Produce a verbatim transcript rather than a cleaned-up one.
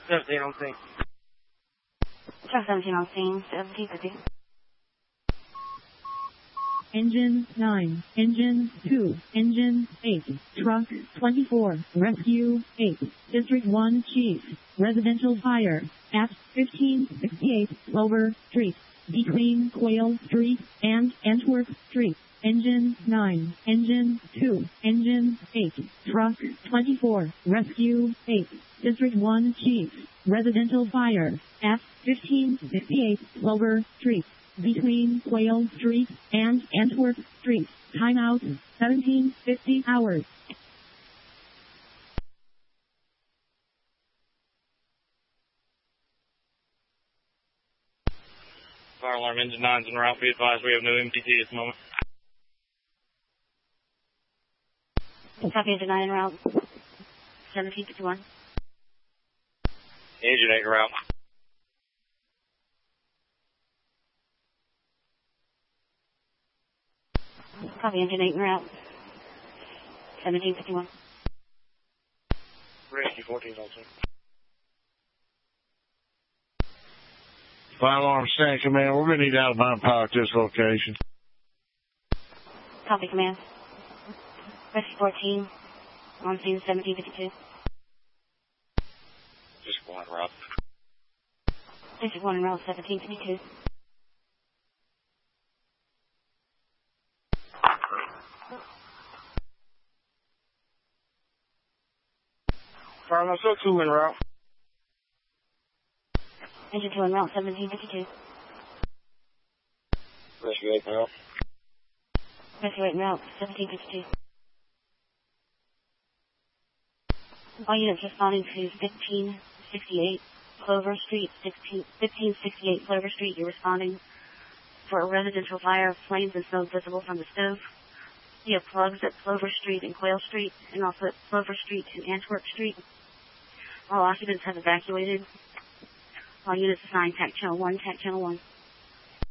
seventeen on scene. Truck seventeen on scene, seventeen fifty. Engine nine, Engine two, Engine eight, Truck twenty-four, Rescue eight, District one Chief, Residential Fire, at fifteen sixty-eight Clover Street, between Quail Street and Antwerp Street. Engine nine, Engine two, Engine eight, Truck twenty-four, Rescue eight, District one Chief, Residential Fire, at fifteen sixty-eight Clover Street, between Quail Street and Antwerp Street. Timeout, seventeen fifty hours. Fire alarm engine nine's en route. Be advised we have no M T T at the moment. Copy engine nine en route. seventeen fifty-one. Engine eight en route. Copy engine eight en route. seventeen fifty-one. Rescue fourteen on scene. Fire alarm stand command. We're going to need out of bound power at this location. Copy command. Rescue fourteen on scene seventeen fifty-two. Just one route. District one en route seventeen fifty-two. Fire alarm so two en route. Engine two en route seventeen fifty-two. Rescue eight en route. Rescue eight en route seventeen fifty-two. All units responding to fifteen sixty-eight Clover Street, fifteen sixty-eight Clover Street. You're responding for a residential fire, flames and smoke visible from the stove. You have plugs at Clover Street and Quail Street, and also at Clover Street and Antwerp Street. All occupants have evacuated. All units assigned TAC Channel one, TAC Channel one.